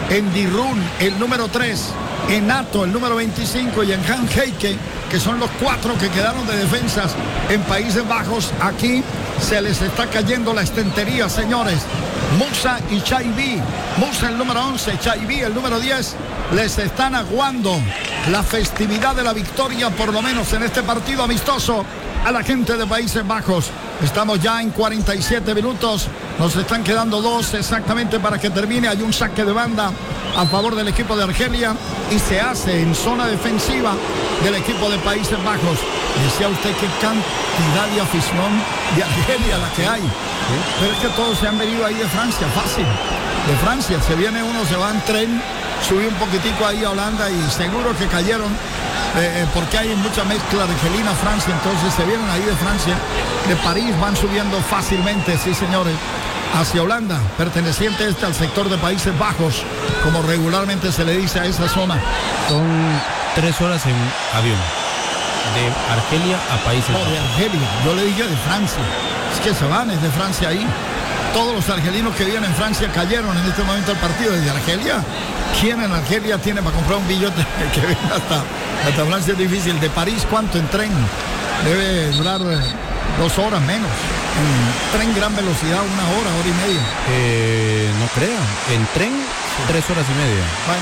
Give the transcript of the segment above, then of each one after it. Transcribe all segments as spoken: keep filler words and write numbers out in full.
en Dirun, el número tres, en Ato, el número veinticinco, y en Han Heike, que son los cuatro que quedaron de defensas en Países Bajos. Aquí se les está cayendo la estantería, señores. Musa y Chaibi. Musa el número once, Chaibi el número diez. Les están aguando la festividad de la victoria, por lo menos en este partido amistoso, a la gente de Países Bajos. Estamos ya en cuarenta y siete minutos. Nos están quedando dos exactamente para que termine. Hay un saque de banda a favor del equipo de Argelia y se hace en zona defensiva del equipo de Países Bajos. Decía usted qué cantidad de afición de Argelia la que hay. ¿Sí? Pero es que todos se han venido ahí de Francia, fácil. De Francia se viene uno, se va en tren, subí un poquitico ahí a Holanda y seguro que cayeron. Eh, porque hay mucha mezcla Argelina-Francia, entonces se vienen ahí de Francia, de París, van subiendo fácilmente, sí señores, hacia Holanda, perteneciente este al sector de Países Bajos, como regularmente se le dice a esa zona. Son tres horas en avión, de Argelia a Países Bajos. Oh, de Argelia, yo le dije de Francia, es que se van, es de Francia ahí. Todos los argelinos que viven en Francia cayeron en este momento al partido. Desde Argelia, ¿quién en Argelia tiene para comprar un billete que venga hasta, hasta Francia? Es difícil. De París, ¿cuánto en tren? Debe durar dos horas menos. En tren gran velocidad, una hora, hora y media. Eh, no creo. En tren, sí. Tres horas y media. Bueno,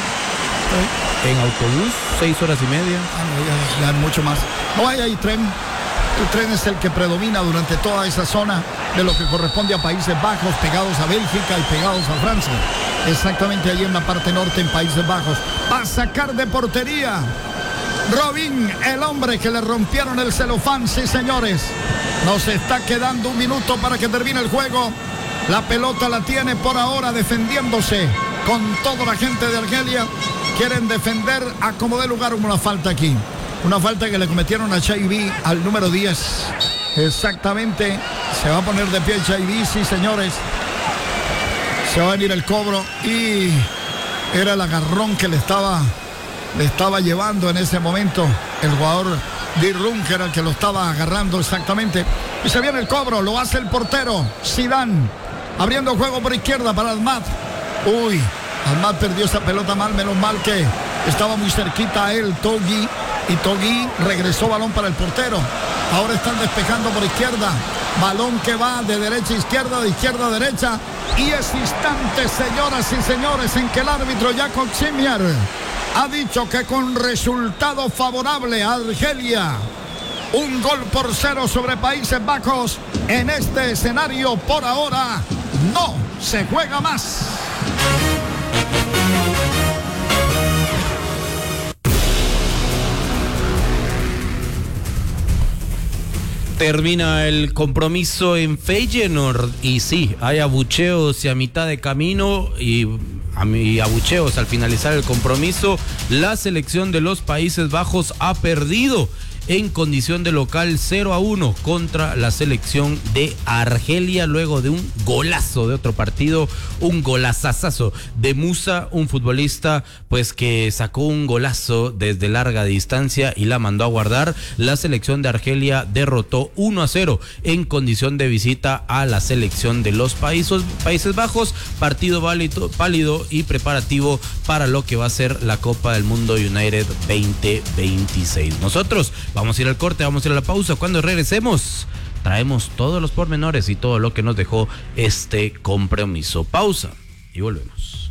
sí. En autobús, seis horas y media. Ah, no, ya, ya mucho más. No hay ahí tren. El tren es el que predomina durante toda esa zona de lo que corresponde a Países Bajos, pegados a Bélgica y pegados a Francia. Exactamente allí en la parte norte, en Países Bajos. Va a sacar de portería Robin, el hombre que le rompieron el celofán, sí señores. Nos está quedando un minuto para que termine el juego. La pelota la tiene por ahora defendiéndose con toda la gente de Argelia. Quieren defender a como dé lugar una falta aquí. Una falta que le cometieron a Chaibi, al número diez. Exactamente. Se va a poner de pie Chaibi, sí señores. Se va a venir el cobro y era el agarrón que le estaba, le estaba llevando en ese momento el jugador Dirun, que era el que lo estaba agarrando exactamente. Y se viene el cobro, lo hace el portero Zidane, abriendo juego por izquierda para Ahmad. Uy, Ahmad perdió esa pelota mal, menos mal que estaba muy cerquita a él Togui. Y Togui regresó balón para el portero. Ahora están despejando por izquierda. Balón que va de derecha a izquierda, de izquierda a derecha. Y es instante, señoras y señores, en que el árbitro Jacob Simier ha dicho que con resultado favorable a Argelia, un gol por cero sobre Países Bajos, en este escenario por ahora no se juega más. Termina el compromiso en Feyenoord y sí, hay abucheos y a mitad de camino y, y abucheos al finalizar el compromiso. La selección de los Países Bajos ha perdido en condición de local cero a uno contra la selección de Argelia, luego de un golazo de otro partido, un golazazazo de Musa, un futbolista pues que sacó un golazo desde larga distancia y la mandó a guardar. La selección de Argelia derrotó uno a cero en condición de visita a la selección de los Países, Países Bajos, partido válido, válido y preparativo para lo que va a ser la Copa del Mundo United veinte veintiséis. Nosotros vamos a ir al corte, vamos a ir a la pausa. Cuando regresemos, traemos todos los pormenores y todo lo que nos dejó este compromiso. Pausa y volvemos.